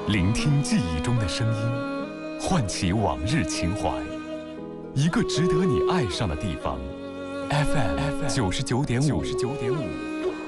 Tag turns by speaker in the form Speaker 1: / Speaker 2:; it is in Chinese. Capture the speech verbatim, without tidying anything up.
Speaker 1: 聆听记忆中的声音，唤起往日情怀。一个值得你爱上的地方 ，F M 九十九点五。